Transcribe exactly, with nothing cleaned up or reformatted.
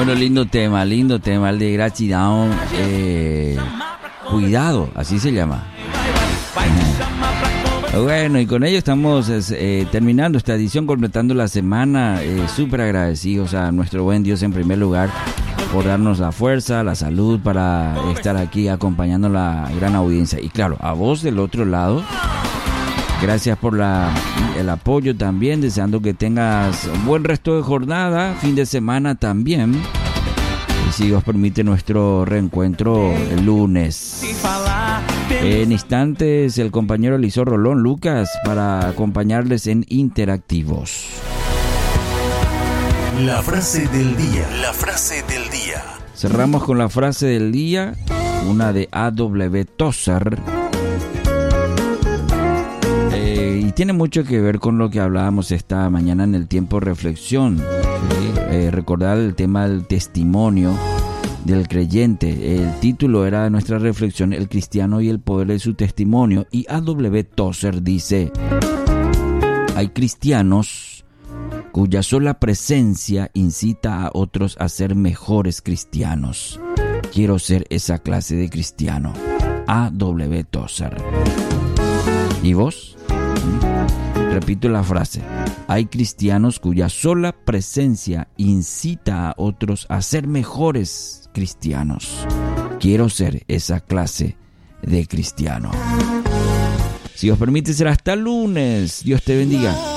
Bueno, lindo tema, lindo tema, el de Grachi Down. Eh, cuidado, así se llama. Bueno, y con ello estamos eh, terminando esta edición, completando la semana. Eh, Súper agradecidos a nuestro buen Dios en primer lugar por darnos la fuerza, la salud para estar aquí acompañando la gran audiencia. Y claro, a vos del otro lado, gracias por la, el apoyo también, deseando que tengas un buen resto de jornada, fin de semana también. Y si Dios permite, nuestro reencuentro el lunes. En instantes, el compañero Eliseo Rolón Lucas para acompañarles en Interactivos. La frase del día. La frase del día. Cerramos con la frase del día, una de A W Tozer. Eh, y tiene mucho que ver con lo que hablábamos esta mañana en el tiempo de reflexión. ¿Sí? Eh, recordar el tema del testimonio del creyente. El título era de nuestra reflexión, El cristiano y el poder de su testimonio. Y A W Tozer dice: hay cristianos cuya sola presencia incita a otros a ser mejores cristianos. Quiero ser esa clase de cristiano. A W Tozer. ¿Y vos? Repito la frase. Hay cristianos cuya sola presencia incita a otros a ser mejores cristianos. Quiero ser esa clase de cristiano. Si os permite, será hasta lunes. Dios te bendiga.